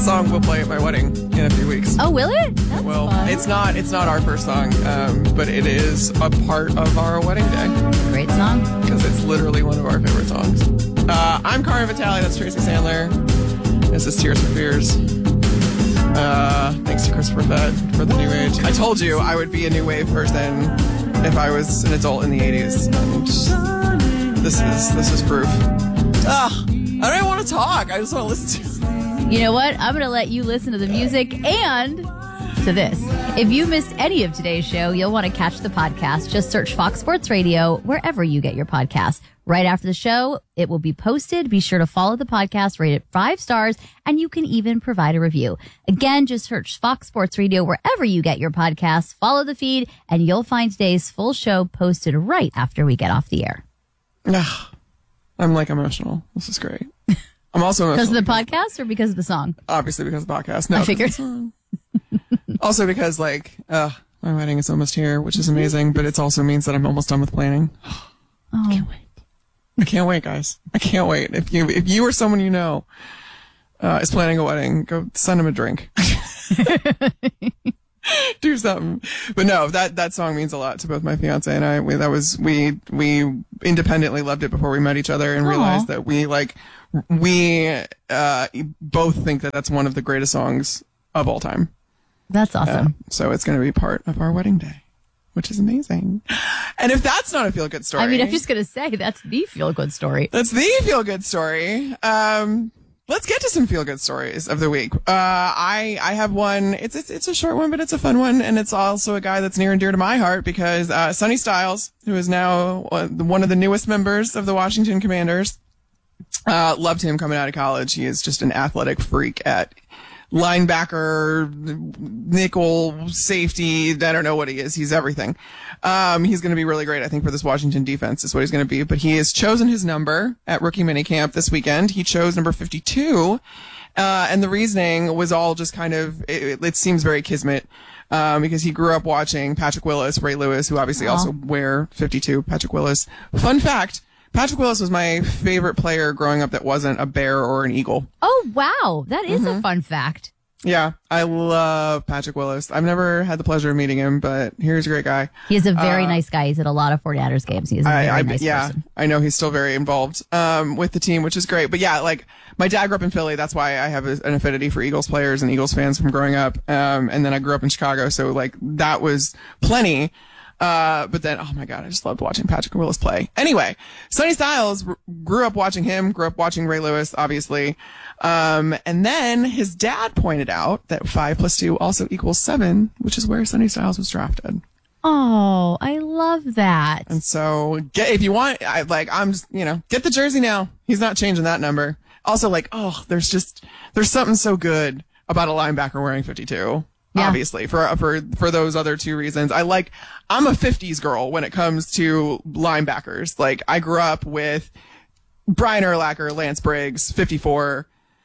song will play at my wedding in a few weeks. Oh, will it? That's fun. It's not our first song, but it is a part of our wedding day. Great song. Because it's literally one of our favorite songs. I'm Karin Vitale. That's Tracy Sandler. This is Tears for Fears. Thanks to Christopher Fett for the new age. I told you I would be a new wave person if I was an adult in the 80s. And this is proof. I don't even want to talk. I just want to listen to it. You know what? I'm going to let you listen to the music and to this. If you missed any of today's show, you'll want to catch the podcast. Just search Fox Sports Radio wherever you get your podcasts. Right after the show, it will be posted. Be sure to follow the podcast, rate it 5 stars, and you can even provide a review. Again, just search Fox Sports Radio wherever you get your podcasts. Follow the feed, and you'll find today's full show posted right after we get off the air. I'm emotional. This is great. I'm also emotional. Because of the podcast or because of the song? Obviously because of the podcast. No, I figured. Also because, my wedding is almost here, which is amazing, but it also means that I'm almost done with planning. I can't wait. I can't wait, guys. I can't wait. If you or someone you know is planning a wedding, go send them a drink. Do something. But no, that song means a lot to both my fiance and I. We independently loved it before we met each other and realized that we both think that that's one of the greatest songs of all time. That's awesome. So it's going to be part of our wedding day, which is amazing. And if that's not a feel-good story... I mean, I'm just going to say, that's the feel-good story. That's the feel-good story. Let's get to some feel-good stories of the week. I have one. It's a short one, but it's a fun one. And it's also a guy that's near and dear to my heart because Sonny Styles, who is now one of the newest members of the Washington Commanders, loved him coming out of college. He is just an athletic freak at linebacker, nickel, safety. I don't know what he is. He's everything. He's going to be really great, I think, for this Washington defense is what he's going to be. But he has chosen his number at rookie minicamp this weekend. He chose number 52. And the reasoning was all just kind of, it seems very kismet, because he grew up watching Patrick Willis, Ray Lewis, who obviously also wear 52, Patrick Willis. Fun fact, Patrick Willis was my favorite player growing up that wasn't a Bear or an Eagle. Oh, wow. That is a fun fact. Yeah, I love Patrick Willis. I've never had the pleasure of meeting him, but he's a great guy. He is a very nice guy. He's at a lot of 49ers games. He's a very nice person. I know he's still very involved with the team, which is great. But yeah, my dad grew up in Philly. That's why I have an affinity for Eagles players and Eagles fans from growing up. And then I grew up in Chicago, so that was plenty. But then, oh my God, I just loved watching Patrick Willis play. Anyway, Sonny Styles grew up watching him, grew up watching Ray Lewis, obviously. And then his dad pointed out that 5 + 2 also equals 7, which is where Sonny Styles was drafted. Oh, I love that. And so if you want, I'm just, get the jersey now. He's not changing that number. Also, there's something so good about a linebacker wearing 52. Yeah. Obviously, for those other 2 reasons. I'm a 50s girl when it comes to linebackers. I grew up with Brian Urlacher, Lance Briggs, 54,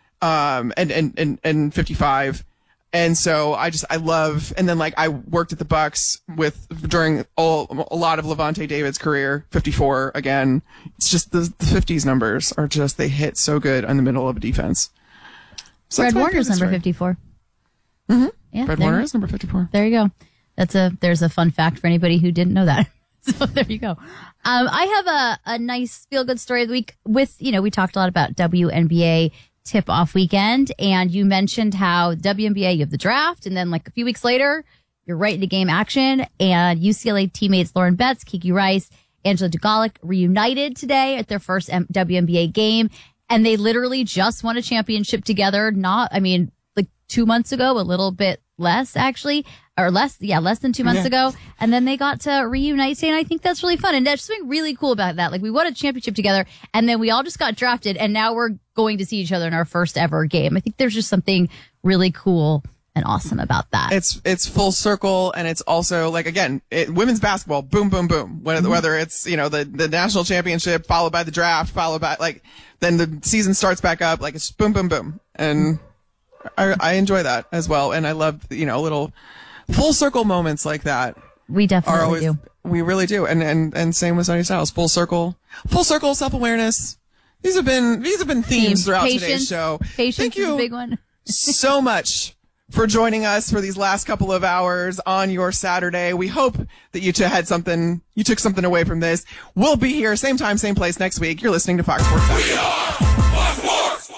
and 55. And so I love, and then I worked at the Bucks during a lot of Levante David's career, 54 again. It's just the 50s numbers are just, they hit so good in the middle of a defense. So Fred Warner's number 54. Mm-hmm. Yeah, Fred Warner is number 54. There you go. There's a fun fact for anybody who didn't know that. So there you go. I have a nice feel-good story of the week with, we talked a lot about WNBA tip-off weekend, and you mentioned how WNBA, you have the draft, and then a few weeks later, you're right into game action, and UCLA teammates Lauren Betts, Kiki Rice, Angela Dugalic reunited today at their first WNBA game, and they literally just won a championship together, 2 months ago, a little bit less actually, or less than 2 months ago. And then they got to reunite today, and I think that's really fun. And there's something really cool about that. We won a championship together, and then we all just got drafted, and now we're going to see each other in our first ever game. I think there's just something really cool and awesome about that. It's full circle, and it's also women's basketball, boom, boom, boom. Whether it's, the national championship followed by the draft, followed by then the season starts back up, it's boom, boom, boom. And I enjoy that as well. And I love, little full circle moments like that. We definitely do. We really do. And same with Sonny Styles. Full circle, self-awareness. These have been themes throughout today's show. Patience is a big one. so much for joining us for these last couple of hours on your Saturday. We hope that you took something away from this. We'll be here, same time, same place next week. You're listening to Fox Sports. We are Fox Sports.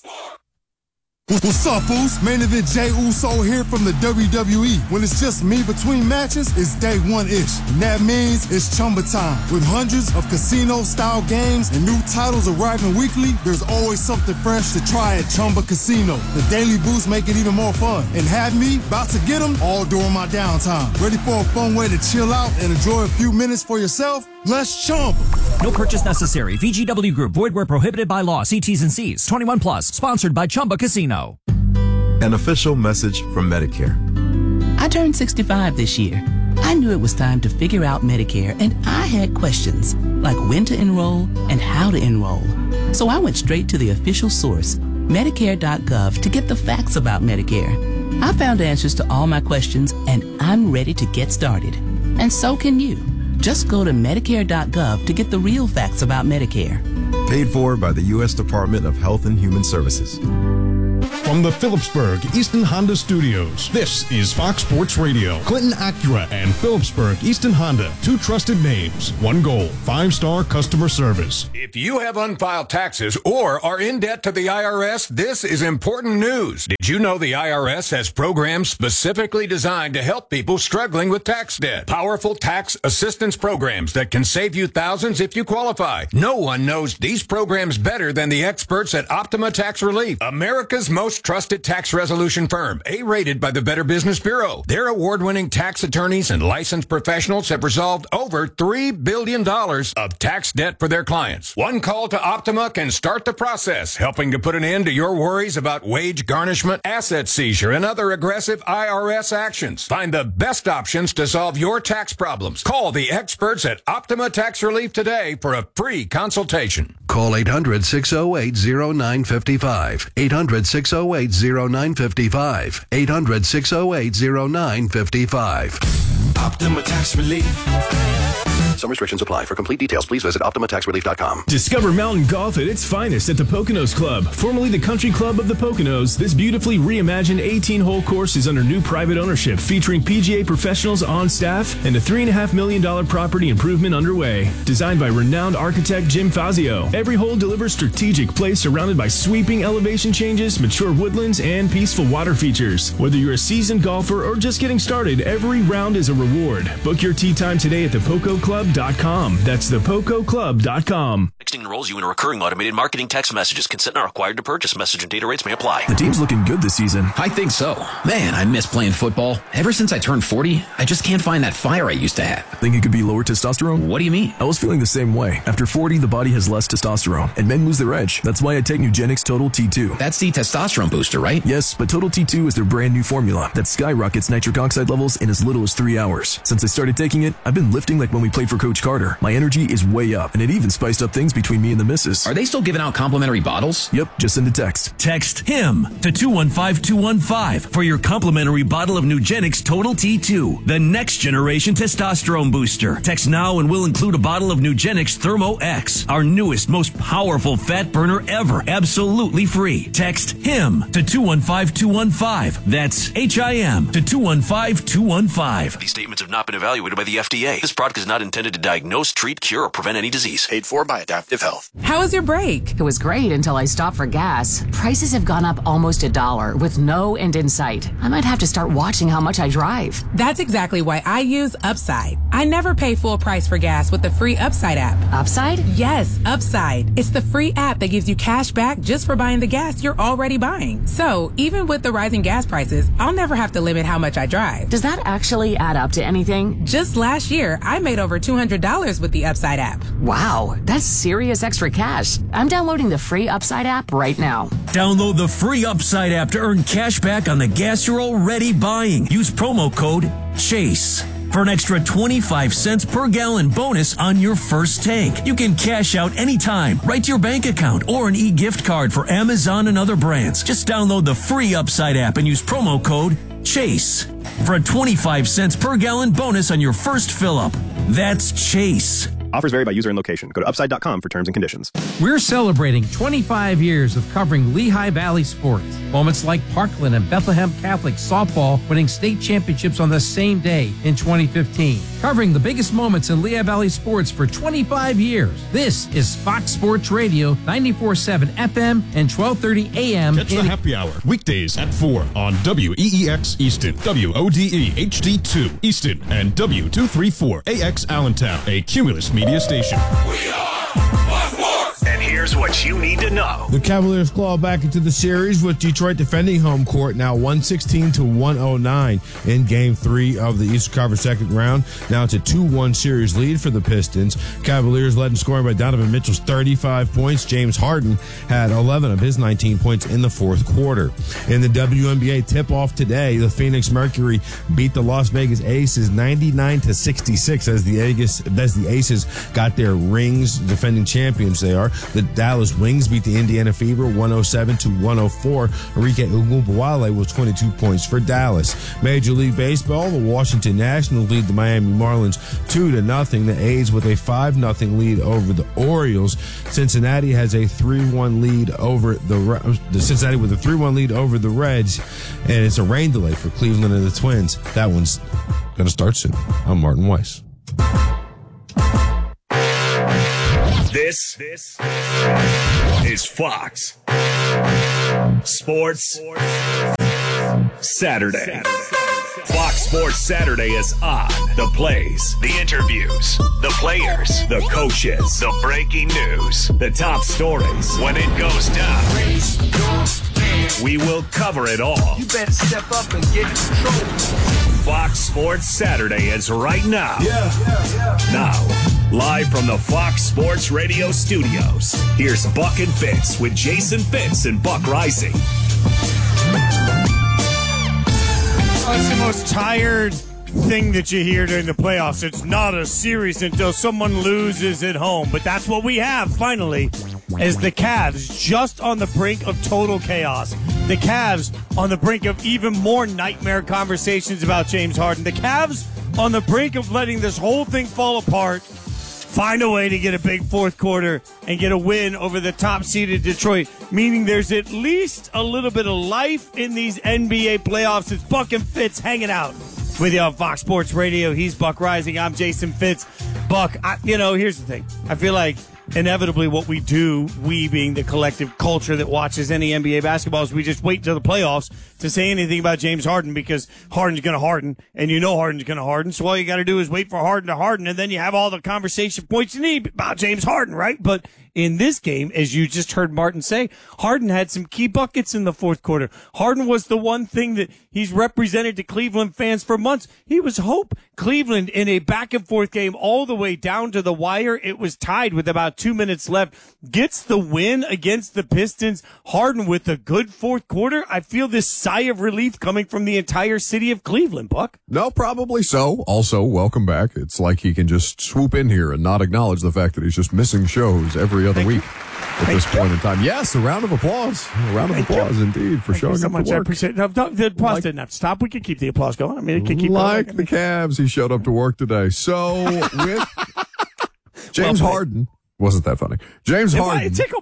What's up, fools? Main event Jey Uso here from the WWE. When it's just me between matches, it's day one-ish. And that means it's Chumba time. With hundreds of casino-style games and new titles arriving weekly, there's always something fresh to try at Chumba Casino. The daily boosts make it even more fun. And have me about to get them all during my downtime. Ready for a fun way to chill out and enjoy a few minutes for yourself? Let's Chumba. No purchase necessary. VGW Group. Void where prohibited by law. See T's and C's. 21 plus. Sponsored by Chumba Casino. An official message from Medicare. I turned 65 this year. I knew it was time to figure out Medicare, and I had questions like when to enroll and how to enroll. So I went straight to the official source, Medicare.gov, to get the facts about Medicare. I found answers to all my questions, and I'm ready to get started. And so can you. Just go to Medicare.gov to get the real facts about Medicare. Paid for by the U.S. Department of Health and Human Services. From the Phillipsburg Easton Honda Studios, this is Fox Sports Radio. Clinton Acura and Phillipsburg Easton Honda, two trusted names, one goal, 5-star customer service. If you have unfiled taxes or are in debt to the IRS, this is important news. Did you know the IRS has programs specifically designed to help people struggling with tax debt? Powerful tax assistance programs that can save you thousands if you qualify. No one knows these programs better than the experts at Optima Tax Relief, America's most trusted tax resolution firm, A-rated by the Better Business Bureau. Their award-winning tax attorneys and licensed professionals have resolved over $3 billion of tax debt for their clients. One call to Optima can start the process, helping to put an end to your worries about wage garnishment, asset seizure, and other aggressive IRS actions. Find the best options to solve your tax problems. Call the experts at Optima Tax Relief today for a free consultation. Call 800-608-0955. 800-608-0955. 800-608-0955. Optima Tax Relief. Some restrictions apply. For complete details, please visit OptimaTaxRelief.com. Discover mountain golf at its finest at the Poconos Club. Formerly the Country Club of the Poconos, this beautifully reimagined 18-hole course is under new private ownership, featuring PGA professionals on staff and a $3.5 million property improvement underway. Designed by renowned architect Jim Fazio, every hole delivers strategic play surrounded by sweeping elevation changes, mature woodlands, and peaceful water features. Whether you're a seasoned golfer or just getting started, every round is a reward. Book your tee time today at thepococlub.com. That's thepococlub.com. Texting enrolls you in a recurring automated marketing text messages. Consent not required to purchase. Message and data rates may apply. The team's looking good this season. I think so. Man, I miss playing football. Ever since I turned 40, I just can't find that fire I used to have. Think it could be lower testosterone? What do you mean? I was feeling the same way. After 40, the body has less testosterone, and men lose their edge. That's why I take Nugenix Total T2. That's the testosterone booster, right? Yes, but Total T2 is their brand new formula that skyrockets nitric oxide levels in as little as 3 hours. Since I started taking it, I've been lifting like when we played for Coach Carter. My energy is way up, and it even spiced up things between me and the missus. Are they still giving out complimentary bottles? Yep, just send a text. Text HIM to 215215 for your complimentary bottle of Nugenix Total T2, the next generation testosterone booster. Text now and we'll include a bottle of Nugenix Thermo X, our newest, most powerful fat burner ever, absolutely free. Text HIM to 215215. That's HIM to 215215. These statements have not been evaluated by the FDA. This product is not intended to diagnose, treat, cure, or prevent any disease. Paid for by Adaptive Health. How was your break? It was great until I stopped for gas. Prices have gone up almost $1 with no end in sight. I might have to start watching how much I drive. That's exactly why I use Upside. I never pay full price for gas with the free Upside app. Upside? Yes, Upside. It's the free app that gives you cash back just for buying the gas you're already buying. So even with the rising gas prices, I'll never have to limit how much I drive. Does that actually add up to anything? Just last year, I made over $200 with the Upside app. Wow, that's serious extra cash. I'm downloading the free Upside app right now. Download the free Upside app to earn cash back on the gas you're already buying. Use promo code CHASE for an extra 25 cents per gallon bonus on your first tank. You can cash out anytime, right to your bank account, or an e-gift card for Amazon and other brands. Just download the free Upside app and use promo code CHASE for a 25 cents per gallon bonus on your first fill-up. That's CHASE. Offers vary by user and location. Go to upside.com for terms and conditions. We're celebrating 25 years of covering Lehigh Valley sports. Moments like Parkland and Bethlehem Catholic softball winning state championships on the same day in 2015. Covering the biggest moments in Lehigh Valley sports for 25 years. This is Fox Sports Radio, 94.7 FM and 12:30 a.m. Catch the happy hour weekdays at 4 on WEEX Easton, WODE HD2 Easton, and W234AX Allentown, a Cumulus media station. We are Fox Sports! And here's what you need to know. The Cavaliers claw back into the series with Detroit defending home court, now 116-109 in Game 3 of the Eastern Conference second round. Now it's a 2-1 series lead for the Pistons. Cavaliers led in scoring by Donovan Mitchell's 35 points. James Harden had 11 of his 19 points in the fourth quarter. In the WNBA tip-off today, the Phoenix Mercury beat the Las Vegas Aces 99-66 as the Aces got their rings. Defending champions they are. The Dallas Wings beat the Indiana Fever 107-104. Enrique Iguodala was 22 points for Dallas. Major League Baseball, the Washington Nationals lead the Miami Marlins 2-0. The A's with a 5-0 lead over the Orioles. Cincinnati has a 3-1 lead over the Cincinnati with a 3-1 lead over the Reds, and it's a rain delay for Cleveland and the Twins. That one's going to start soon. I'm Martin Weiss. This is Fox Sports Saturday. Fox Sports Saturday is on. The plays, the interviews, the players, the coaches, the breaking news, the top stories. When it goes down, we will cover it all. You better step up and get in control. Fox Sports Saturday is right now. Now, live from the Fox Sports Radio studios, here's Buck and Fitz with Jason Fitz and Buck Rising. It's the most tired thing that you hear during the playoffs. It's not a series until someone loses at home. But that's what we have, finally, as the Cavs just on the brink of total chaos. The Cavs on the brink of even more nightmare conversations about James Harden. The Cavs on the brink of letting this whole thing fall apart. Find a way to get a big fourth quarter and get a win over the top-seeded Detroit, meaning there's at least a little bit of life in these NBA playoffs. It's Buck and Fitz hanging out with you on Fox Sports Radio. He's Buck Rising. I'm Jason Fitz. Buck, here's the thing. I feel like inevitably what we do, we being the collective culture that watches any NBA basketball, is we just wait till the playoffs to say anything about James Harden, because Harden's going to harden, and you know Harden's going to harden. So all you got to do is wait for Harden to harden, and then you have all the conversation points you need about James Harden, right? But in this game, as you just heard Martin say, Harden had some key buckets in the fourth quarter. Harden was the one thing that he's represented to Cleveland fans for months. He was hope. Cleveland in a back-and-forth game all the way down to the wire. It was tied with about 2 minutes left. Gets the win against the Pistons. Harden with a good fourth quarter. I feel this sigh of relief coming from the entire city of Cleveland, Buck. No, probably so. Also, welcome back. It's like he can just swoop in here and not acknowledge the fact that he's just missing shows every other week at this point in time. Yes, a round of applause. A round of applause, indeed, for showing up to work. I appreciate it. No, the applause didn't have to stop. We could keep the applause going. I mean, it could keep like going. The Cavs, he showed up to work today. So, with James Harden, wasn't that funny? James Harden. It tickled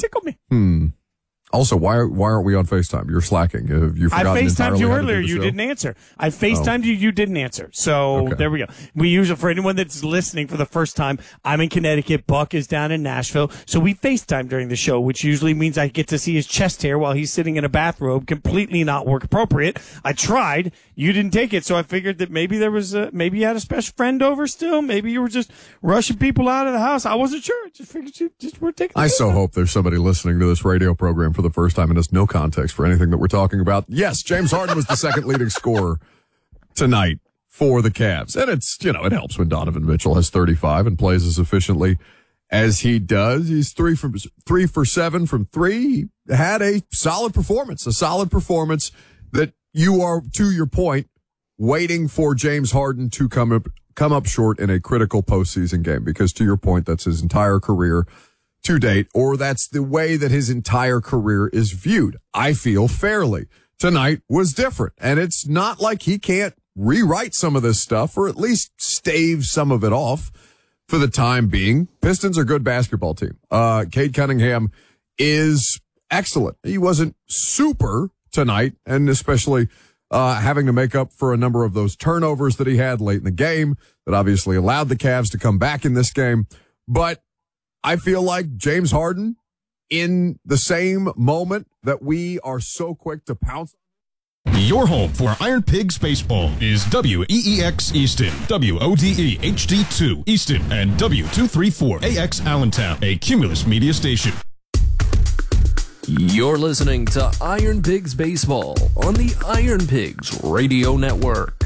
me. Also, why aren't we on FaceTime? You're slacking. Have you forgotten I FaceTimed you earlier. You didn't answer. I FaceTimed you. You didn't answer. So There we go. We use it for anyone that's listening for the first time. I'm in Connecticut. Buck is down in Nashville. So we FaceTime during the show, which usually means I get to see his chest hair while he's sitting in a bathrobe, completely not work appropriate. I tried. You didn't take it. So I figured that maybe maybe you had a special friend over still. Maybe you were just rushing people out of the house. I wasn't sure. Just figured you just were taking. I so hope there's somebody listening to this radio program for the first time and has no context for anything that we're talking about. Yes, James Harden was the second leading scorer tonight for the Cavs. And it's, it helps when Donovan Mitchell has 35 and plays as efficiently as he does. He's 3 for 7 from 3. He had a solid performance that you are, to your point, waiting for James Harden to come up short in a critical postseason game, because to your point, that's his entire career to date, or that's the way that his entire career is viewed. I feel fairly. Tonight was different, and it's not like he can't rewrite some of this stuff or at least stave some of it off. for the time being. Pistons are a good basketball team. Cade Cunningham is excellent. He wasn't super tonight, and especially having to make up for a number of those turnovers that he had late in the game that obviously allowed the Cavs to come back in this game. But I feel like James Harden, in the same moment that we are so quick to pounce. Your home for Iron Pigs Baseball is WEEX Easton, WODE HD2 Easton, and W234AX Allentown, a Cumulus media station. You're listening to Iron Pigs Baseball on the Iron Pigs Radio Network.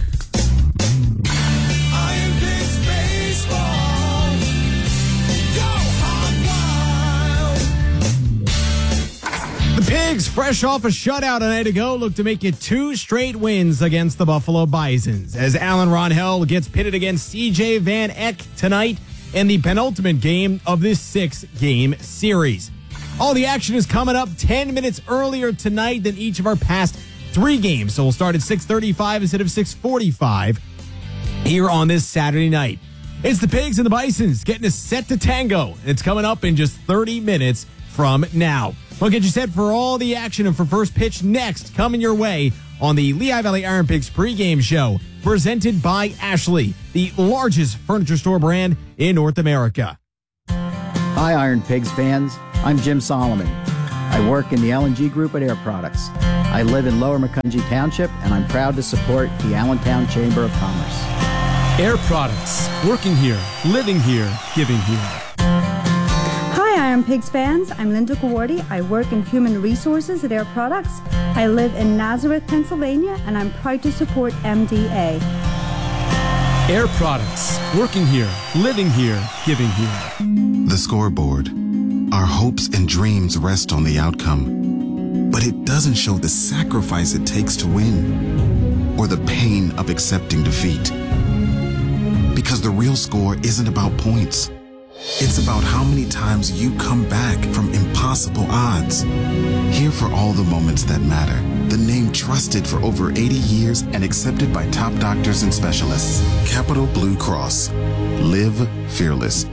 Iron Pigs Baseball. Go Hog Wild. The Pigs, fresh off a shutout a night ago, look to make it 2 straight wins against the Buffalo Bisons, as Alan Ronhell gets pitted against CJ Van Eck tonight in the penultimate game of this 6-game series. All the action is coming up 10 minutes earlier tonight than each of our past 3 games. So we'll start at 6:35 instead of 6:45 here on this Saturday night. It's the Pigs and the Bisons getting us set to tango. It's coming up in just 30 minutes from now. We'll get you set for all the action and for first pitch next, coming your way on the Lehigh Valley Iron Pigs pregame show, presented by Ashley, the largest furniture store brand in North America. Hi, Iron Pigs fans. I'm Jim Solomon. I work in the L&G Group at Air Products. I live in Lower Macungie Township, and I'm proud to support the Allentown Chamber of Commerce. Air Products. Working here, living here, giving here. Hi, Iron Pigs fans. I'm Linda Gawardi. I work in Human Resources at Air Products. I live in Nazareth, Pennsylvania, and I'm proud to support MDA. Air Products. Working here, living here, giving here. The scoreboard. Our hopes and dreams rest on the outcome, but it doesn't show the sacrifice it takes to win or the pain of accepting defeat. Because the real score isn't about points. It's about how many times you come back from impossible odds. Here for all the moments that matter. The name trusted for over 80 years and accepted by top doctors and specialists. Capital Blue Cross. Live fearless.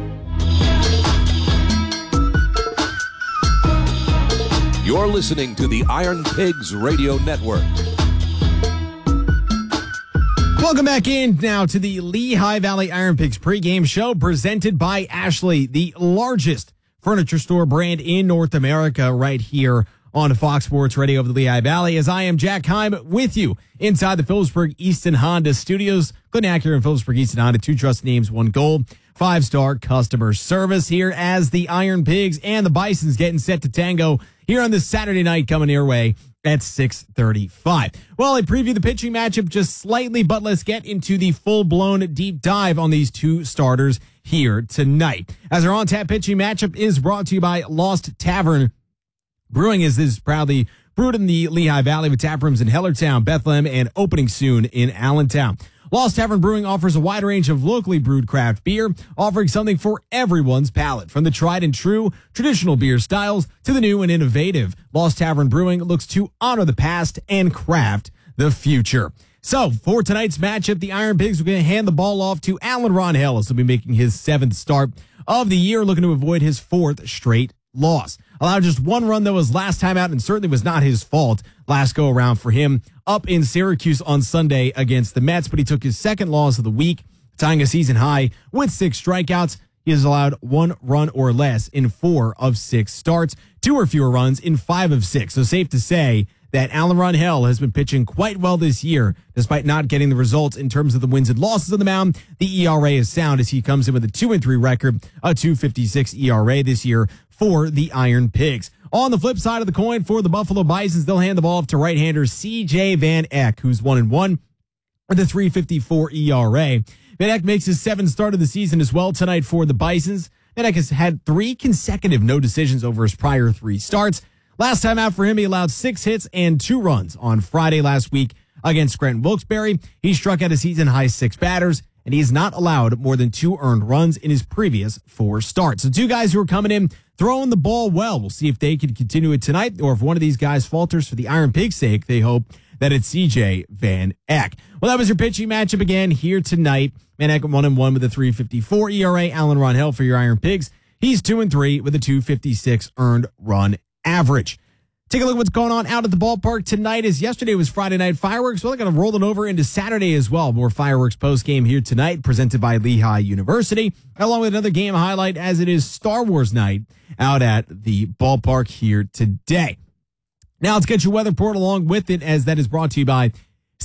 You're listening to the Iron Pigs Radio Network. Welcome back in now to the Lehigh Valley Iron Pigs pregame show, presented by Ashley, the largest furniture store brand in North America, right here on Fox Sports Radio of the Lehigh Valley. As I am Jack Heim with you inside the Phillipsburg Easton Honda studios. Clinton Acura and Phillipsburg Easton Honda, 2 trusted names, 1 goal. 5-star customer service here as the Iron Pigs and the Bisons getting set to tango here on this Saturday night, coming your way at 6:35. Well, I preview the pitching matchup just slightly, but let's get into the full-blown deep dive on these 2 starters here tonight. As our on-tap pitching matchup is brought to you by Lost Tavern Brewing, as this is proudly brewed in the Lehigh Valley with tap rooms in Hellertown, Bethlehem, and opening soon in Allentown. Lost Tavern Brewing offers a wide range of locally brewed craft beer, offering something for everyone's palate, from the tried and true traditional beer styles to the new and innovative. Lost Tavern Brewing looks to honor the past and craft the future. So, for tonight's matchup, the Iron Pigs are going to hand the ball off to Alan Ronhell, as he'll be making his 7th start of the year, looking to avoid his 4th straight loss. Allowed just 1 run, though, his last time out, and certainly was not his fault last go around for him up in Syracuse on Sunday against the Mets, but he took his 2nd loss of the week, tying a season high with 6 strikeouts. He has allowed 1 run or less in 4 of 6 starts, 2 or fewer runs in 5 of 6. So safe to say that Alan Ronhell has been pitching quite well this year, despite not getting the results in terms of the wins and losses on the mound. The ERA is sound as he comes in with a 2-3 record, a 2.56 ERA this year for the Iron Pigs. On the flip side of the coin for the Buffalo Bisons, they'll hand the ball off to right-hander CJ Van Eck, who's 1-1 with a 3.54 ERA. Van Eck makes his 7th start of the season as well tonight for the Bisons. Van Eck has had 3 consecutive no decisions over his prior 3 starts. Last time out for him, he allowed 6 hits and 2 runs on Friday last week against Scranton Wilkes-Barre. He struck out a season-high 6 batters and he has not allowed more than 2 earned runs in his previous 4 starts. So 2 guys who are coming in, throwing the ball well. We'll see if they can continue it tonight, or if one of these guys falters. For the Iron Pig's sake, they hope that it's CJ Van Eck. Well, that was your pitching matchup again here tonight. Van Eck 1-1 with a 3.54 ERA. Alan Ronhill for your Iron Pigs. He's 2-3 with a 2.56 earned run average. Take a look at what's going on out at the ballpark tonight. As yesterday was Friday Night Fireworks, well, they're going to roll it over into Saturday as well. More fireworks post-game here tonight, presented by Lehigh University, along with another game highlight as it is Star Wars night out at the ballpark here today. Now let's get your weather report along with it, as that is brought to you by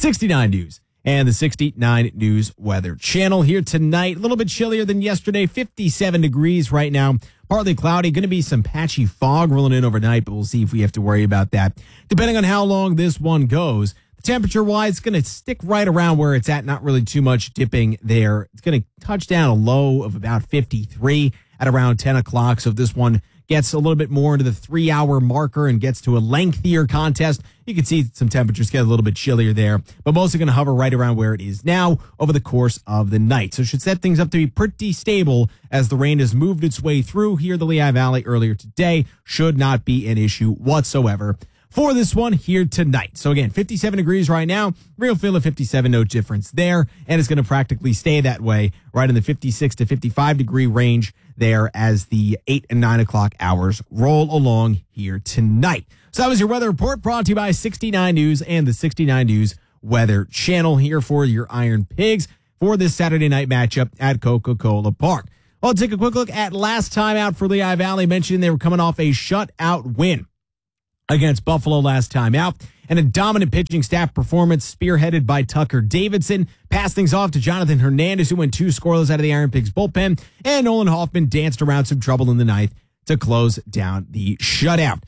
69 News and the 69 News Weather Channel. Here tonight, a little bit chillier than yesterday, 57 degrees right now. Partly cloudy, going to be some patchy fog rolling in overnight, but we'll see if we have to worry about that. Depending on how long this one goes, temperature-wise, it's going to stick right around where it's at, not really too much dipping there. It's going to touch down a low of about 53 at around 10 o'clock, so if this one gets a little bit more into the 3-hour marker and gets to a lengthier contest, you can see some temperatures get a little bit chillier there, but mostly going to hover right around where it is now over the course of the night. So it should set things up to be pretty stable as the rain has moved its way through here the Lehigh Valley earlier today. Should not be an issue whatsoever for this one here tonight. So again, 57 degrees right now, real feel of 57, no difference there, and it's going to practically stay that way right in the 56 to 55 degree range there as the 8 and 9 o'clock hours roll along here tonight. So that was your weather report, brought to you by 69 News and the 69 News Weather Channel, here for your Iron Pigs for this Saturday night matchup at Coca-Cola Park. Well, let's take a quick look at last time out for Lehigh Valley. Mentioned they were coming off a shutout win against Buffalo last time out, and a dominant pitching staff performance spearheaded by Tucker Davidson. Passed things off to Jonathan Hernandez, who went 2 scoreless out of the Iron Pigs bullpen, and Nolan Hoffman danced around some trouble in the ninth to close down the shutout.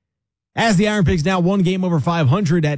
As the Iron Pigs now 1 game over 500 at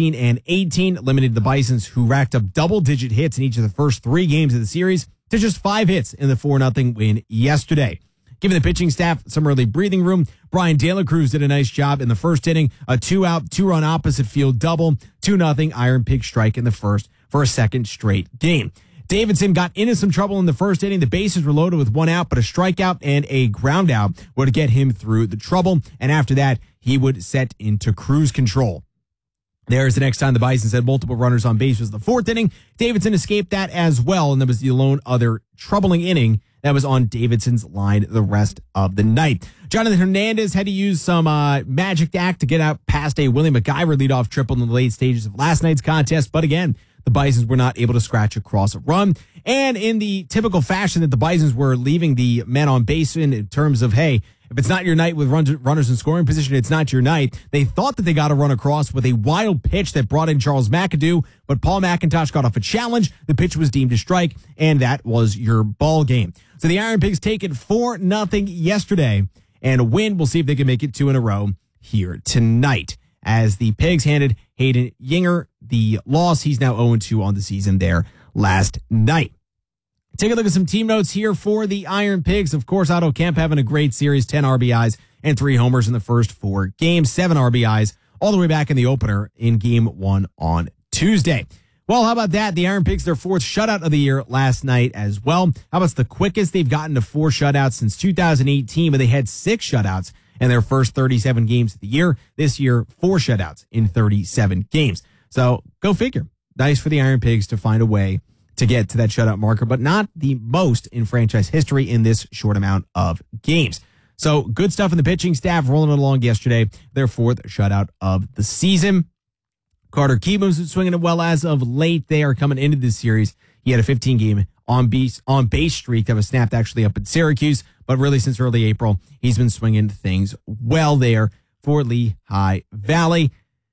19-18, eliminated the Bisons, who racked up double-digit hits in each of the first 3 games of the series, to just 5 hits in the 4-0 win yesterday. Giving the pitching staff some early breathing room, Brian De La Cruz did a nice job in the first inning, a 2-out, 2-run opposite field double, 2-0 Iron Pig strike in the first for a second straight game. Davidson got into some trouble in the first inning. The bases were loaded with 1 out, but a strikeout and a ground out would get him through the trouble, and after that, he would set into cruise control. There's the next time the Bisons had multiple runners on base was the 4th inning. Davidson escaped that as well, and there was the lone other troubling inning that was on Davidson's line the rest of the night. Jonathan Hernandez had to use some magic act to get out past a Willie McIver leadoff triple in the late stages of last night's contest, but again, the Bisons were not able to scratch across a run. And in the typical fashion that the Bisons were leaving the men on base in terms of, hey, if it's not your night with runners in scoring position, it's not your night. They thought that they got a run across with a wild pitch that brought in Charles McAdoo, but Paul McIntosh got off a challenge. The pitch was deemed a strike, and that was your ball game. So the Iron Pigs take it 4-0 yesterday, and a win. We'll see if they can make it 2 in a row here tonight. As the Pigs handed Hayden Yinger the loss, he's now 0-2 on the season there last night. Take a look at some team notes here for the Iron Pigs. Of course, Otto Kemp having a great series, 10 RBIs and 3 homers in the first 4 games, 7 RBIs all the way back in the opener in Game 1 on Tuesday. Well, how about that? The Iron Pigs, their 4th shutout of the year last night as well. How about the quickest they've gotten to 4 shutouts since 2018, but they had 6 shutouts in their first 37 games of the year. This year, 4 shutouts in 37 games. So go figure. Nice for the Iron Pigs to find a way to get to that shutout marker, but not the most in franchise history in this short amount of games. So good stuff in the pitching staff rolling it along yesterday. Their 4th shutout of the season. Carter Kieboom's been swinging it well as of late. They are coming into this series. He had a 15-game on base streak that was snapped actually up in Syracuse, but really since early April, he's been swinging things well there for Lehigh Valley.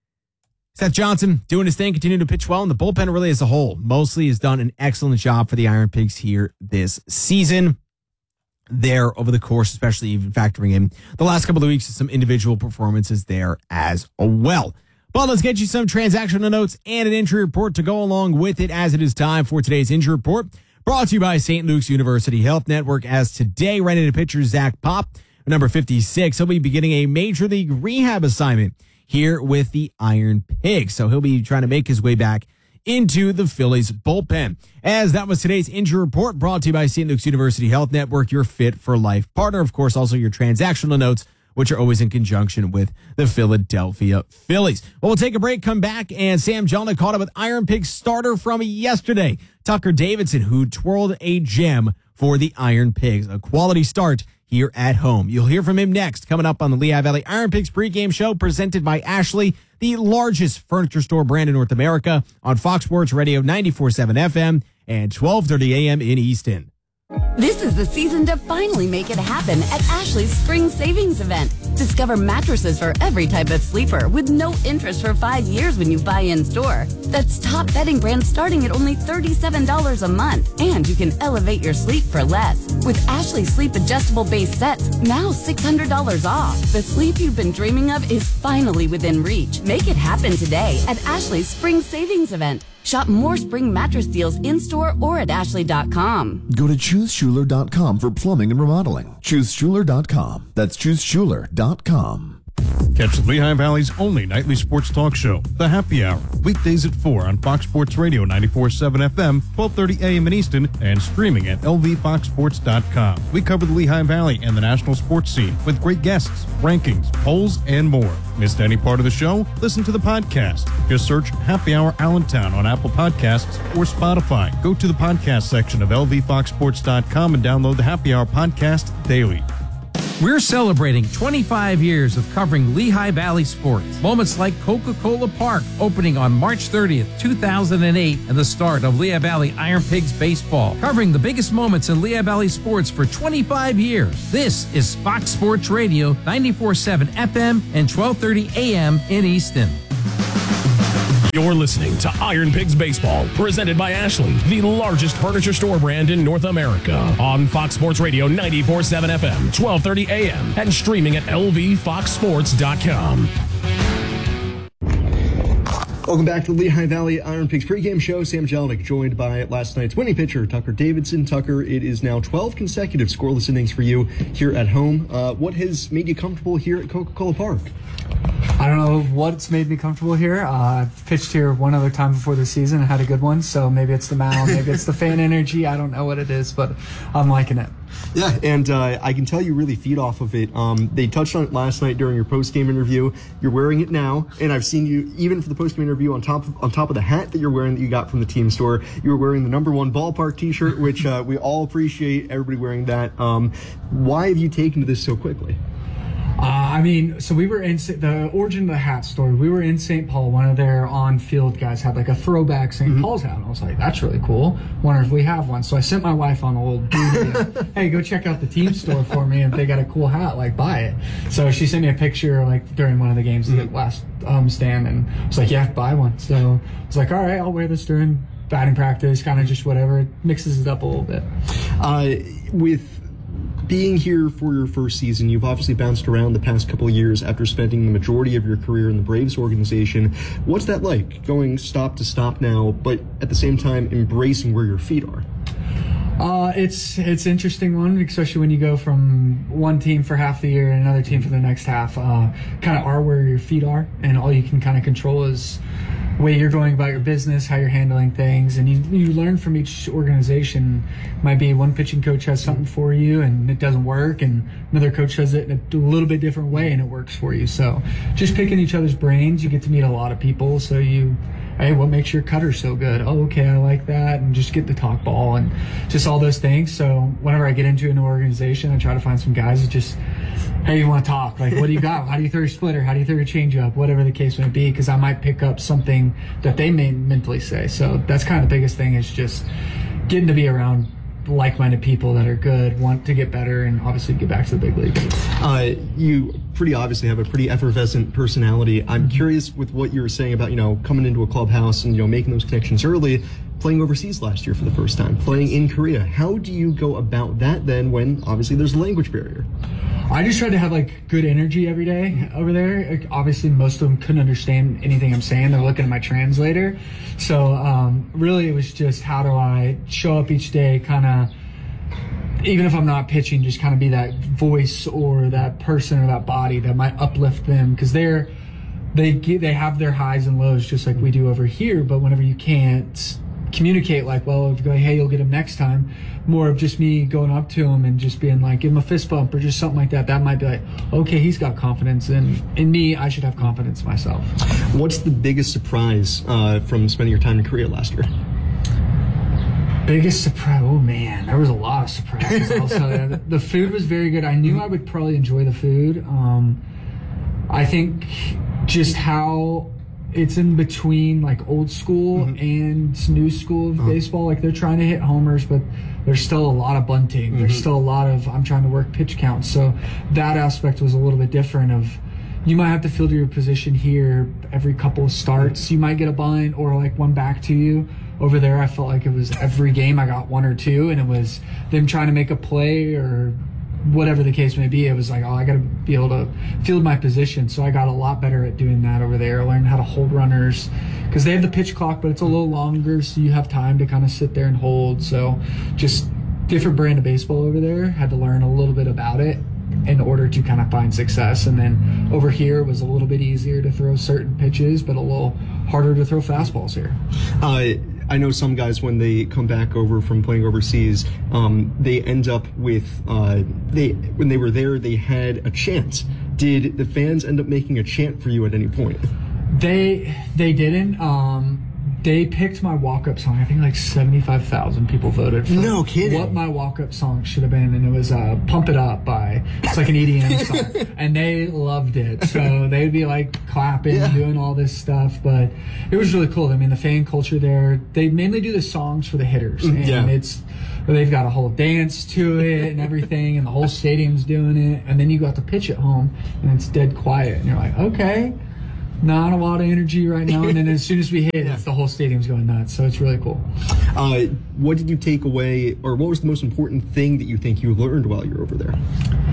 Seth Johnson doing his thing, continuing to pitch well, and the bullpen really as a whole mostly has done an excellent job for the Iron Pigs here this season. There over the course, especially even factoring in the last couple of weeks of some individual performances there as well. But let's get you some transactional notes and an injury report to go along with it, as it is time for today's injury report, brought to you by St. Luke's University Health Network. As today, right-handed pitcher Zach Pop, number 56, he'll be beginning a major league rehab assignment here with the Iron Pigs. So he'll be trying to make his way back into the Phillies bullpen. As that was today's injury report, brought to you by St. Luke's University Health Network, your fit for life partner. Of course, also your transactional notes, which are always in conjunction with the Philadelphia Phillies. Well, we'll take a break, come back, and Sam Jelnick caught up with Iron Pigs starter from yesterday, Tucker Davidson, who twirled a gem for the Iron Pigs. A quality start here at home. You'll hear from him next, coming up on the Lehigh Valley Iron Pigs pregame show presented by Ashley, the largest furniture store brand in North America, on Fox Sports Radio 94.7 FM and 12:30 a.m. in Easton. This is the season to finally make it happen at Ashley's Spring Savings Event. Discover mattresses for every type of sleeper with no interest for 5 years when you buy in store. That's top bedding brands starting at only $37 a month. And you can elevate your sleep for less. With Ashley Sleep Adjustable Base Sets, now $600 off. The sleep you've been dreaming of is finally within reach. Make it happen today at Ashley's Spring Savings Event. Shop more spring mattress deals in-store or at ashley.com. Go to ChooseSchuler.com for plumbing and remodeling. ChooseSchuler.com. That's ChooseSchuler.com. Catch the Lehigh Valley's only nightly sports talk show, The Happy Hour, weekdays at 4 on Fox Sports Radio 94.7 FM, 12:30 a.m. in Easton, and streaming at lvfoxsports.com. We cover the Lehigh Valley and the national sports scene with great guests, rankings, polls, and more. Missed any part of the show? Listen to the podcast. Just search Happy Hour Allentown on Apple Podcasts or Spotify. Go to the podcast section of lvfoxsports.com and download the Happy Hour podcast daily. We're celebrating 25 years of covering Lehigh Valley sports. Moments like Coca-Cola Park opening on March 30th, 2008, and the start of Lehigh Valley Iron Pigs baseball. Covering the biggest moments in Lehigh Valley sports for 25 years. This is Fox Sports Radio, 94.7 FM and 12:30 a.m. in Easton. You're listening to Iron Pigs Baseball, presented by Ashley, the largest furniture store brand in North America, on Fox Sports Radio 94.7 FM, 12:30 a.m., and streaming at lvfoxsports.com. Welcome back to the Lehigh Valley Iron Pigs pregame show. Sam Jelnick joined by last night's winning pitcher, Tucker Davidson. Tucker, it is now 12 consecutive scoreless innings for you here at home. What has made you comfortable here at Coca-Cola Park? I don't know what's made me comfortable here. I've pitched here one other time before the season and had a good one, so maybe it's the mound, maybe it's the fan energy. I don't know what it is, but I'm liking it. Yeah, and I can tell you really feed off of it. They touched on it last night during your post-game interview. You're wearing it now, and I've seen you, even for the post-game interview, on top of the hat that you're wearing that you got from the team store, you were wearing the #1 ballpark t-shirt, which we all appreciate, everybody wearing that. Why have you taken to this so quickly? So we were in the origin of the hat story. We were in St. Paul. One of their on-field guys had like a throwback St. Paul's hat. And I was like, that's really cool. Wonder if we have one. So I sent my wife on a little dude. Hey, go check out the team store for me. If they got a cool hat, like buy it. So she sent me a picture like during one of the games, the last stand, and I was like, yeah, buy one. So I was like, all right, I'll wear this during batting practice, kind of just whatever. It mixes it up a little bit. With being here for your first season, you've obviously bounced around the past couple of years after spending the majority of your career in the Braves organization. What's that like, going stop to stop now, but at the same time embracing where your feet are? It's an interesting one, especially when you go from one team for half the year and another team for the next half. Kind of are where your feet are, and all you can kind of control is the way you're going about your business, how you're handling things, and you learn from each organization. Might be one pitching coach has something for you and it doesn't work, and another coach does it in a little bit different way and it works for you. So just picking each other's brains, you get to meet a lot of people, so hey, what makes your cutter so good? Oh, okay, I like that. And just get the talk ball and just all those things. So whenever I get into an organization, I try to find some guys that just, hey, you want to talk? Like, what do you got? How do you throw your splitter? How do you throw your changeup? Whatever the case may be, because I might pick up something that they may mentally say. So that's kind of the biggest thing, is just getting to be around like-minded people that are good, want to get better, and obviously get back to the big league. You pretty obviously have a pretty effervescent personality. I'm curious with what you were saying about, coming into a clubhouse and, making those connections early, playing overseas last year for the first time, playing in Korea. How do you go about that then when obviously there's a language barrier? I just tried to have good energy every day over there. Obviously, most of them couldn't understand anything I'm saying. They're looking at my translator. So really, it was just, how do I show up each day, kind of, even if I'm not pitching, just kind of be that voice or that person or that body that might uplift them, because they're they have their highs and lows just like we do over here, but whenever you can't communicate like, well, if you go, hey, you'll get him next time, more of just me going up to him and just being like, give him a fist bump or just something like that, that might be like, okay, he's got confidence in me, I should have confidence myself. What's the biggest surprise from spending your time in Korea last year? Biggest surprise? Oh man, there was a lot of surprises. Also, the food was very good. I knew I would probably enjoy the food. I think just how it's in between like old school and new school of baseball. Like they're trying to hit homers, but there's still a lot of bunting. There's still a lot of I'm trying to work pitch counts. So that aspect was a little bit different. Of you might have to field your position here every couple of starts. You might get a bunt or like one back to you. Over there, I felt like it was every game I got one or two, and it was them trying to make a play or whatever the case may be. It was like, oh, I got to be able to field my position. So I got a lot better at doing that over there. I learned how to hold runners because they have the pitch clock, but it's a little longer, so you have time to kind of sit there and hold. So just different brand of baseball over there. Had to learn a little bit about it in order to kind of find success. And then over here it was a little bit easier to throw certain pitches, but a little harder to throw fastballs here. I know some guys, when they come back over from playing overseas, they end up with, when they were there, they had a chant. Did the fans end up making a chant for you at any point? They didn't. They picked my walk-up song. I think like 75,000 people voted for no kidding. What my walk-up song should have been, and it was Pump It Up by, it's like an EDM song, and they loved it. So they'd be like clapping, doing all this stuff, but it was really cool. I mean, the fan culture there, they mainly do the songs for the hitters, and they've got a whole dance to it and everything, and the whole stadium's doing it, and then you go out to pitch at home, and it's dead quiet, and you're like, okay, not a lot of energy right now, and then as soon as we hit, it's the whole stadium's going nuts, so it's really cool. What did you take away, or what was the most important thing that you think you learned while you're over there?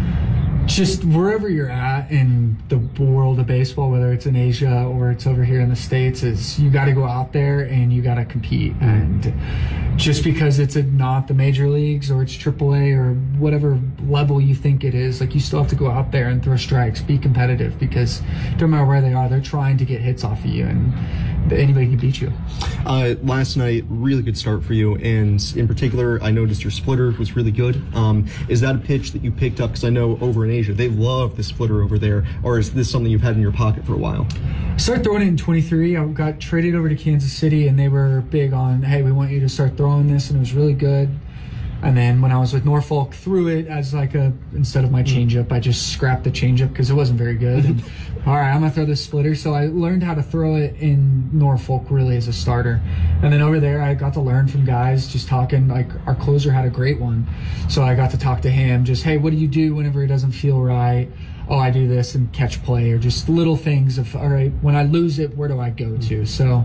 Just wherever you're at in the world of baseball, whether it's in Asia or it's over here in the States, is you got to go out there and you got to compete. And just because it's not the major leagues or it's AAA or whatever level you think it is, like you still have to go out there and throw strikes, be competitive, because no matter where they are, they're trying to get hits off of you, and anybody can beat you. Last night, really good start for you, and in particular, I noticed your splitter was really good. Is that a pitch that you picked up? Because I know over in Asia, they love the splitter over there, or is this something you've had in your pocket for a while? I started throwing it in 23. I got traded over to Kansas City, and they were big on, hey, we want you to start throwing this, and it was really good. And then when I was with Norfolk, threw it as like instead of my changeup, I just scrapped the changeup because it wasn't very good. And, all right, I'm going to throw this splitter. So I learned how to throw it in Norfolk really as a starter. And then over there, I got to learn from guys just talking. Like our closer had a great one. So I got to talk to him just, hey, what do you do whenever it doesn't feel right? Oh, I do this and catch play, or just little things of, all right, when I lose it, where do I go to? So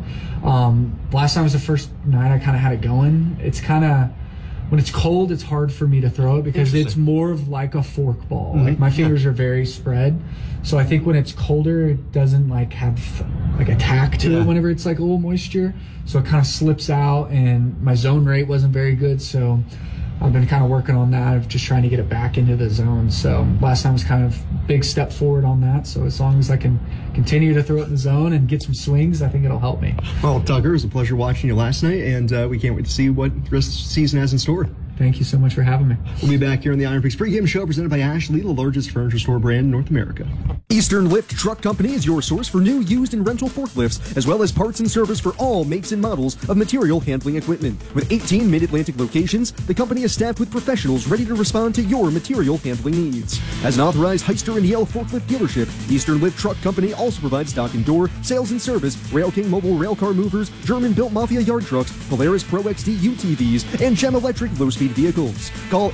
last time was the first night I kind of had it going. It's kind of, when it's cold, it's hard for me to throw it because it's more of like a fork ball. Like my fingers are very spread. So I think when it's colder, it doesn't like have like a tack to it whenever it's like a little moisture. So it kind of slips out, and my zone rate wasn't very good. So I've been kind of working on that, of just trying to get it back into the zone. So last time was kind of big step forward on that. So as long as I can continue to throw it in the zone and get some swings, I think it'll help me. Well, Tucker, it was a pleasure watching you last night, and we can't wait to see what the rest of the season has in store. Thank you so much for having me. We'll be back here on the Iron Pigs pregame show presented by Ashley, the largest furniture store brand in North America. Eastern Lift Truck Company is your source for new, used, and rental forklifts, as well as parts and service for all makes and models of material handling equipment. With 18 mid-Atlantic locations, the company is staffed with professionals ready to respond to your material handling needs. As an authorized Hyster and Yale forklift dealership, Eastern Lift Truck Company also provides stock and door, sales and service, Rail King mobile railcar movers, German-built Mafia yard trucks, Polaris Pro XD UTVs, and Gem Electric low-speed vehicles. Call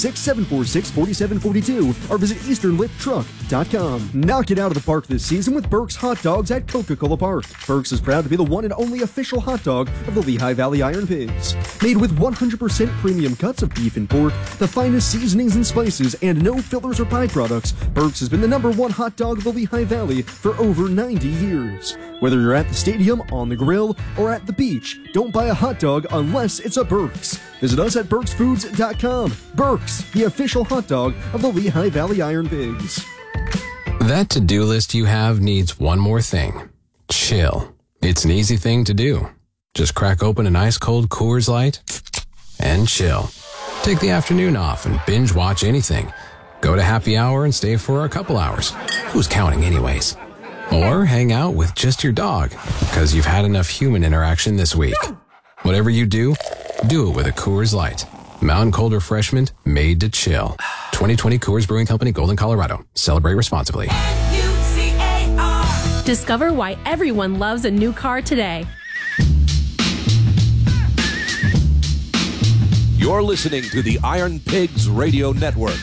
856-746-4742 or visit EasternLiftTruck.com. Knock it out of the park this season with Burke's Hot Dogs at Coca-Cola Park. Burke's is proud to be the one and only official hot dog of the Lehigh Valley Iron Pigs. Made with 100% premium cuts of beef and pork, the finest seasonings and spices, and no fillers or byproducts, Burke's has been the #1 hot dog of the Lehigh Valley for over 90 years. Whether you're at the stadium, on the grill, or at the beach, don't buy a hot dog unless it's a Burke's. Visit us at Burke'sFoods.com. Burke's, the official hot dog of the Lehigh Valley Iron Pigs. That to-do list you have needs one more thing. Chill. It's an easy thing to do. Just crack open an ice-cold Coors Light and chill. Take the afternoon off and binge watch anything. Go to happy hour and stay for a couple hours. Who's counting anyways? Or hang out with just your dog, because you've had enough human interaction this week. Whatever you do it with a Coors Light. Mountain Cold Refreshment made to chill. 2020 Coors Brewing Company, Golden, Colorado. Celebrate responsibly. Discover why everyone loves a new car today. You're listening to the Iron Pigs Radio Network.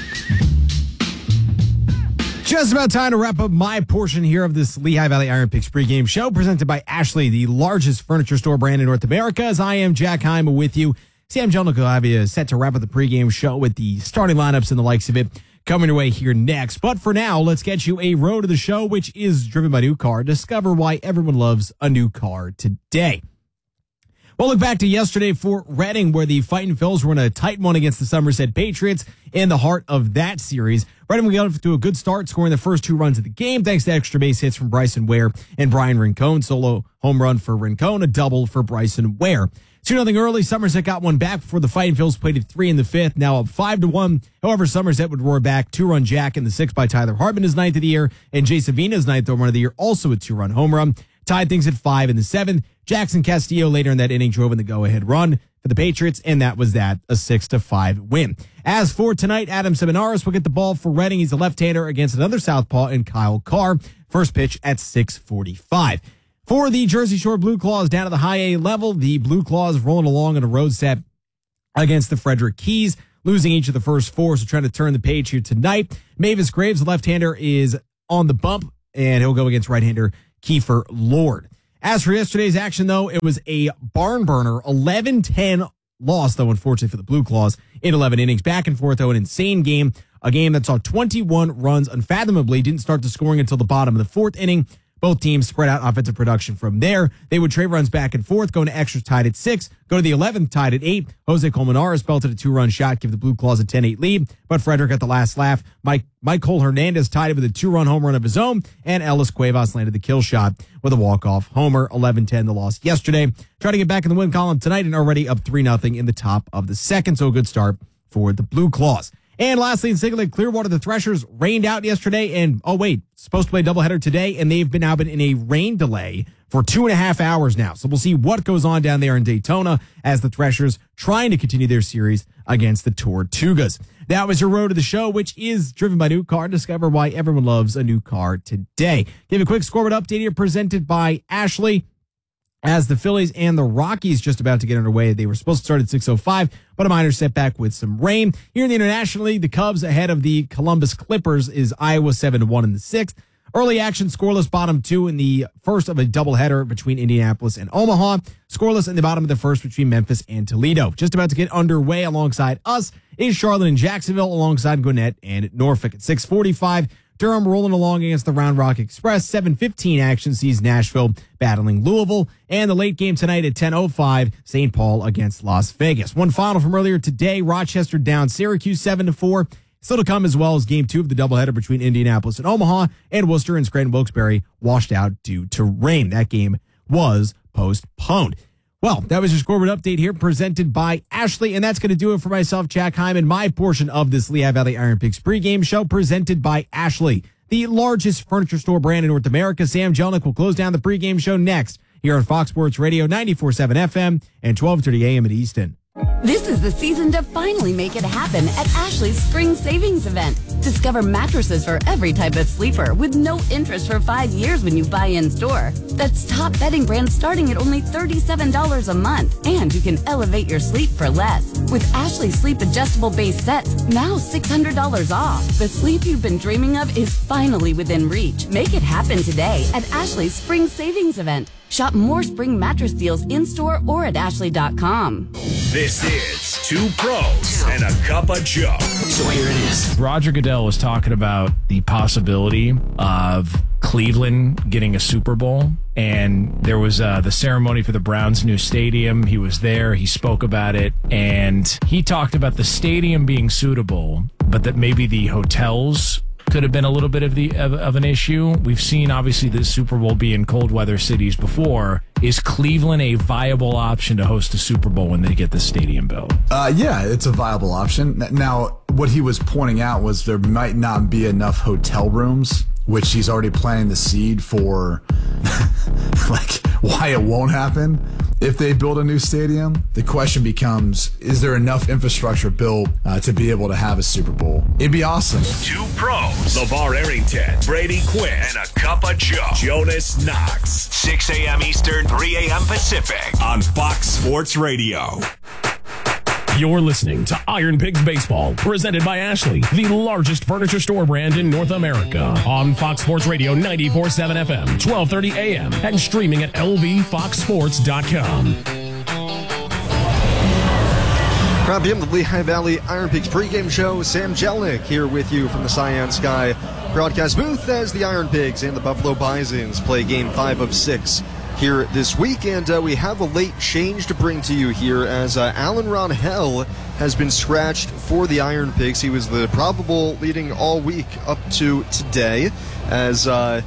Just about time to wrap up my portion here of this Lehigh Valley Iron Pigs pregame show presented by Ashley, the largest furniture store brand in North America. As I am Jack Heim with you. Sam Jelnick will have you set to wrap up the pregame show with the starting lineups and the likes of it coming your way here next. But for now, let's get you a road to the show, which is driven by New Car. Discover why everyone loves a new car today. We'll look back to yesterday for Reading, where the Fightin' Phils were in a tight one against the Somerset Patriots in the heart of that series. Reading got off to a good start, scoring the first 2 runs of the game, thanks to extra base hits from Bryson Ware and Brian Rincon. Solo home run for Rincon, a double for Bryson Ware. 2-0 early. Somerset got one back before the Fightin' Phils played at 3 in the 5th, now up 5-1. However, Somerset would roar back. 2-run jack in the 6th by Tyler Hartman, his 9th of the year, and Jay Savina's 9th home run of the year, also a 2-run home run. Tied things at 5 in the 7th. Jackson Castillo later in that inning drove in the go-ahead run for the Patriots, and that was that, a 6-5 win. As for tonight, Adam Seminaris will get the ball for Reading. He's a left-hander against another southpaw in Kyle Carr. First pitch at 6:45. For the Jersey Shore Blue Claws down to the high A level, the Blue Claws rolling along on a road set against the Frederick Keys, losing each of the first 4, so trying to turn the page here tonight. Mavis Graves, the left-hander, is on the bump, and he'll go against right-hander Kiefer Lord. As for yesterday's action, though, it was a barn burner, 11-10 loss, though, unfortunately, for the Blue Claws in 11 innings. Back and forth, though, an insane game, a game that saw 21 runs unfathomably, didn't start the scoring until the bottom of the 4th inning. Both teams spread out offensive production from there. They would trade runs back and forth, going to extras tied at 6, go to the 11th tied at 8. Jose Colmenares belted a 2-run shot, give the Blue Claws a 10-8 lead, but Frederick got the last laugh. Michael Hernandez tied it with a 2-run home run of his own, and Ellis Cuevas landed the kill shot with a walk-off homer. 11-10 the loss yesterday. Try to get back in the win column tonight and already up 3-0 in the top of the 2nd, so a good start for the Blue Claws. And lastly, in Single Lake Clearwater, the Threshers rained out yesterday, and supposed to play a doubleheader today, and they've now been in a rain delay for 2.5 hours now. So we'll see what goes on down there in Daytona as the Threshers trying to continue their series against the Tortugas. That was your road to the show, which is driven by New Car. Discover why everyone loves a new car today. Give a quick scoreboard update here presented by Ashley. As the Phillies and the Rockies just about to get underway, they were supposed to start at 6:05, but a minor setback with some rain. Here in the International League, the Cubs ahead of the Columbus Clippers is Iowa 7-1 in the 6th. Early action, scoreless bottom 2 in the first of a doubleheader between Indianapolis and Omaha. Scoreless in the bottom of the first between Memphis and Toledo. Just about to get underway alongside us is Charlotte and Jacksonville alongside Gwinnett and Norfolk at 6:45. Durham rolling along against the Round Rock Express. 7:15 action sees Nashville battling Louisville. And the late game tonight at 10:05, St. Paul against Las Vegas. One final from earlier today, Rochester down Syracuse 7-4. Still to come, as well as game 2 of the doubleheader between Indianapolis and Omaha, and Worcester and Scranton Wilkes-Barre washed out due to rain. That game was postponed. Well, that was your scoreboard update here presented by Ashley, and that's going to do it for myself, Jack Hyman, my portion of this Lehigh Valley Iron Pigs pregame show presented by Ashley, the largest furniture store brand in North America. Sam Jelnick will close down the pregame show next here on Fox Sports Radio 94.7 FM and 12:30 a.m. at Easton. This is the season to finally make it happen at Ashley's Spring Savings Event. Discover mattresses for every type of sleeper with no interest for 5 years when you buy in store. That's top bedding brands starting at only $37 a month. And you can elevate your sleep for less. With Ashley Sleep Adjustable Base Sets, now $600 off. The sleep you've been dreaming of is finally within reach. Make it happen today at Ashley's Spring Savings Event. Shop more spring mattress deals in-store or at ashley.com. This is Two Pros and a Cup of Joe. So here it is. Roger Goodell was talking about the possibility of Cleveland getting a Super Bowl, and there was the ceremony for the Browns' new stadium. He was there. He spoke about it, and he talked about the stadium being suitable, but that maybe the hotels could have been a little bit of an issue. We've seen, obviously, the Super Bowl be in cold weather cities before. Is Cleveland a viable option to host a Super Bowl when they get the stadium built? Yeah, it's a viable option. Now, what he was pointing out was there might not be enough hotel rooms, which he's already planting the seed for, like, why it won't happen if they build a new stadium. The question becomes, is there enough infrastructure built to be able to have a Super Bowl? It'd be awesome. Two pros, LeVar Arrington, Brady Quinn, and a cup of Joe, Jonas Knox. 6 a.m. Eastern, 3 a.m. Pacific on Fox Sports Radio. You're listening to Iron Pigs Baseball, presented by Ashley, the largest furniture store brand in North America, on Fox Sports Radio 94.7 FM, 1230 AM, and streaming at lvfoxsports.com. Proud to be on the Lehigh Valley Iron Pigs pregame show. Sam Jelnick here with you from the Cyan Sky broadcast booth as the Iron Pigs and the Buffalo Bisons play Game 5 of 6 here this week, and we have a late change to bring to you here as Alan Ronhell has been scratched for the Iron Pigs. He was the probable leading all week up to today, as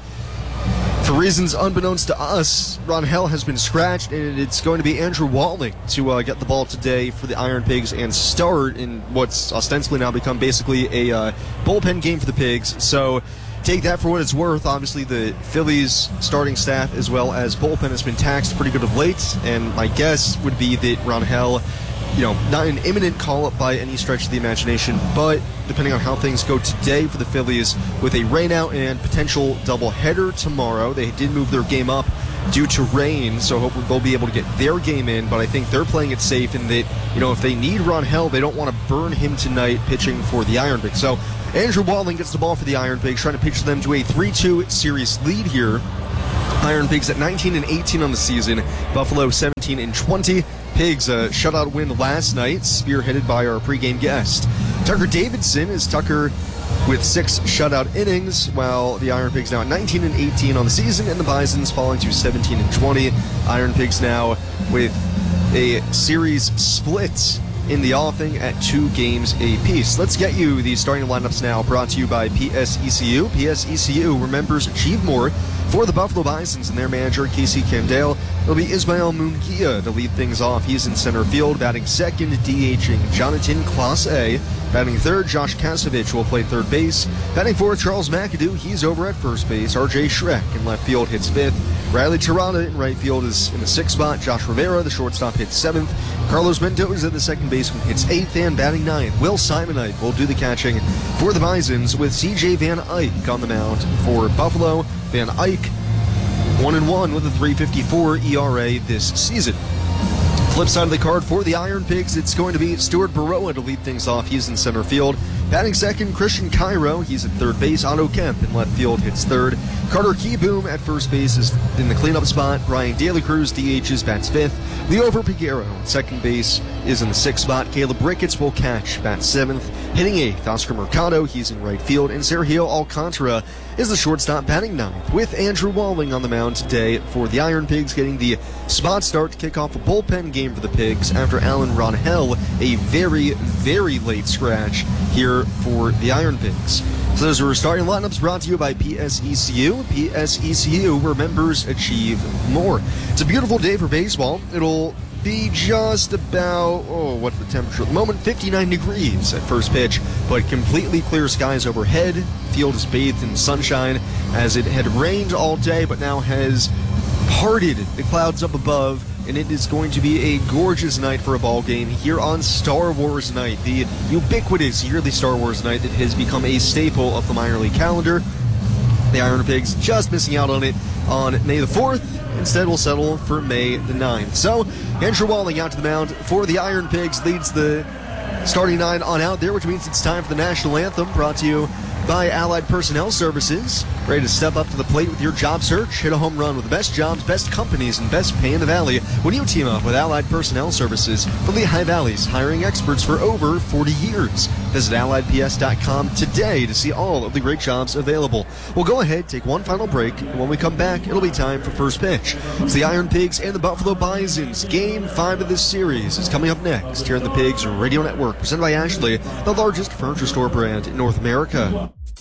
for reasons unbeknownst to us, Ronhell has been scratched, and it's going to be Andrew Walling to get the ball today for the Iron Pigs and start in what's ostensibly now become basically a bullpen game for the Pigs. So take that for what it's worth. Obviously, the Phillies starting staff as well as bullpen has been taxed pretty good of late, and my guess would be that Ronhell, not an imminent call-up by any stretch of the imagination, but depending on how things go today for the Phillies with a rainout and potential doubleheader tomorrow. They did move their game up due to rain, so hopefully they'll be able to get their game in, but I think they're playing it safe in that, if they need Ronhell, they don't want to burn him tonight pitching for the Iron Pigs. So Andrew Walling gets the ball for the Iron Pigs, trying to pitch them to a 3-2 series lead here. Iron Pigs at 19-18 on the season. Buffalo 17-20. Pigs a shutout win last night, spearheaded by our pregame guest Tucker Davidson. Is Tucker with 6 shutout innings, while the Iron Pigs now at 19-18 on the season, and the Bisons falling to 17-20. Iron Pigs now with a series split in the offing at 2 games apiece. Let's get you the starting lineups now, brought to you by PSECU. PSECU remembers Achieve More for the Buffalo Bisons and their manager, Casey Candale. It'll be Ismael Munguia to lead things off. He's in center field, batting second, DHing Jonathan Clase. Batting third, Josh Kasevich will play third base. Batting fourth, Charles McAdoo. He's over at first base. RJ Schreck in left field hits fifth. Riley Tirana in right field is in the 6th spot. Josh Rivera, the shortstop, hits 7th. Carlos Mendoza, the second baseman, hits 8th, and batting 9th. Will Simonite will do the catching for the Bisons, with CJ Van Eyck on the mound for Buffalo. Van Eyck 1-1 with a 3.54 ERA this season. Flip side of the card for the Iron Pigs, it's going to be Stuart Baroa to lead things off. He's in center field. Batting second, Christian Cairo. He's at third base. Otto Kemp in left field hits third. Carter Keyboom at first base is in the cleanup spot. Brian Daly Cruz DHs, bats fifth. Leo Verpiguero at second base is in the 6th spot. Caleb Ricketts will catch, bats 7th. Hitting 8th, Oscar Mercado. He's in right field. And Sergio Alcantara is the shortstop, batting 9th, with Andrew Walling on the mound today for the Iron Pigs, getting the spot start to kick off a bullpen game for the Pigs after Alan Ronhell, a very, very late scratch here for the Iron Pigs. So those are starting lineups, brought to you by PSECU. PSECU remembers Achieve More. It's a beautiful day for baseball. It'll be just about, what's the temperature at the moment? 59 degrees at first pitch, but completely clear skies overhead. Field is bathed in sunshine as it had rained all day, but now has parted the clouds up above, and it is going to be a gorgeous night for a ball game here on Star Wars Night, the ubiquitous yearly Star Wars night that has become a staple of the minor league calendar. The Iron Pigs just missing out on it on May the 4th. Instead, we'll settle for May the 9th. So, Andrew Walling out to the mound for the Iron Pigs, leads the starting 9 on out there, which means it's time for the national anthem, brought to you by Allied Personnel Services. Ready to step up to the plate with your job search? Hit a home run with the best jobs, best companies, and best pay in the Valley when you team up with Allied Personnel Services, the Lehigh Valley's hiring experts for over 40 years. Visit AlliedPS.com today to see all of the great jobs available. We'll go ahead, take one final break, and when we come back, it'll be time for first pitch. It's the Iron Pigs and the Buffalo Bisons. Game 5 of this series is coming up next here on the Pigs Radio Network, presented by Ashley, the largest furniture store brand in North America.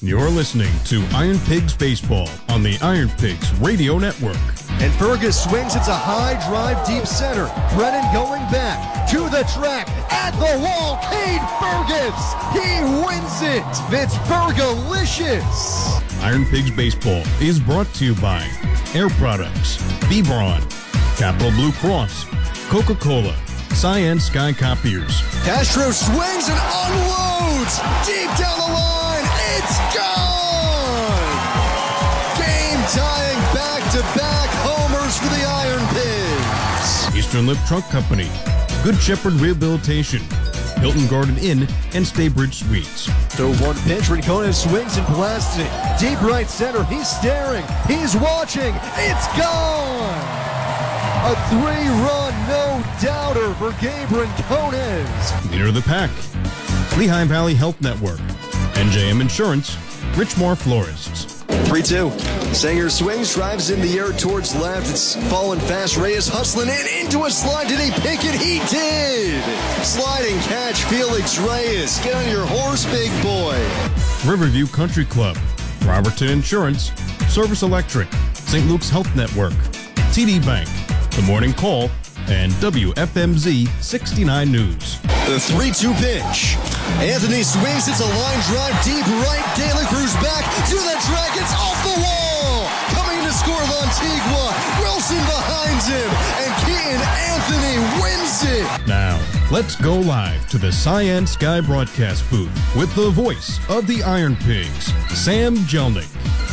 You're listening to Iron Pigs Baseball on the Iron Pigs Radio Network. And Fergus swings. It's a high drive deep center. Brennan going back to the track at the wall. Cade Fergus. He wins it. It's Fergalicious. Iron Pigs Baseball is brought to you by Air Products, B-Braun, Capital Blue Cross, Coca-Cola, Cyan Sky Copiers. Castro swings and unloads deep down the line. It's gone. Game-tying back-to-back homers for the Iron Pigs. Eastern Lip Trunk Company, Good Shepherd Rehabilitation, Hilton Garden Inn, and Staybridge Suites. So one pitch, Rincon swings and blasts it. Deep right center, he's staring, he's watching, it's gone! A 3-run no-doubter for Gabe Rincones. Leader of the pack, Lehigh Valley Health Network, NJM Insurance, Richmore Florists. 3-2. Sanger swings, drives in the air towards left. It's falling fast. Reyes hustling in into a slide. Did he pick it? He did. Sliding catch, Felix Reyes. Get on your horse, big boy. Riverview Country Club, Robertson Insurance, Service Electric, St. Luke's Health Network, TD Bank, The Morning Call, and WFMZ 69 News. The 3-2 pitch. Anthony swings. It's a line drive deep right. De La Cruz back to the track. It's off the wall. Coming to score Lantigua. Wilson behind him. And Keaton Anthony wins it. Now, let's go live to the Cyan Sky broadcast booth with the voice of the Iron Pigs, Sam Jelnick.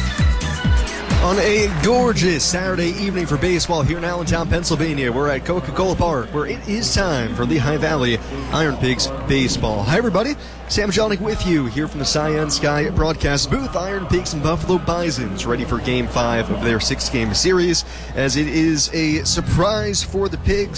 On a gorgeous Saturday evening for baseball here in Allentown, Pennsylvania, we're at Coca-Cola Park, where it is time for Lehigh Valley Iron Pigs baseball. Hi, everybody. Sam Jelnick with you here from the Cyan Sky broadcast booth. Iron Pigs and Buffalo Bisons ready for Game 5 of their 6-game series, as it is a surprise for the Pigs.